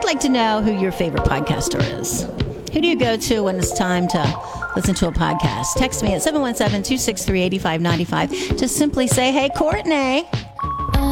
like to know who your favorite podcaster is. Who do you go to when it's time to listen to a podcast? Text me at 717-263-8595. Just simply say, hey, Courtney.